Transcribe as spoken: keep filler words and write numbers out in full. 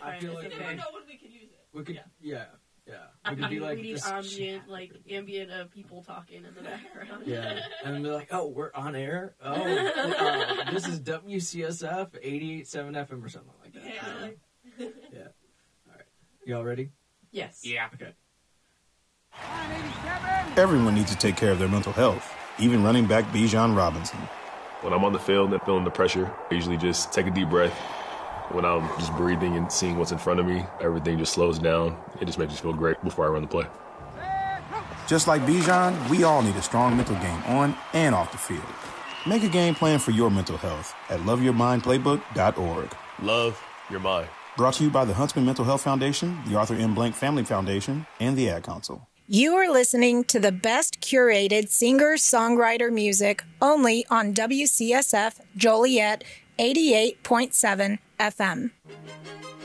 I feel like okay. we I could, know when we can use it. we could yeah, yeah. I We could be mean, like we need this ambient, chat. like ambient uh, people talking in the background. Yeah, and be like, oh, we're on air. Oh, uh, this is W C S F eighty-eight point seven F M or something like that. Yeah. Yeah. All right. Y'all ready? Yes. Yeah. Okay. Everyone needs to take care of their mental health, even running back Bijan Robinson. When I'm on the field and feeling the pressure, I usually just take a deep breath. When I'm just breathing and seeing what's in front of me, everything just slows down. It just makes me feel great before I run the play. Just like Bijan, we all need a strong mental game on and off the field. Make a game plan for your mental health at love your mind playbook dot org. Love your mind. Brought to you by the Huntsman Mental Health Foundation, the Arthur M. Blank Family Foundation, and the Ad Council. You are listening to the best curated singer-songwriter music only on W C S F Joliet eighty-eight point seven F M.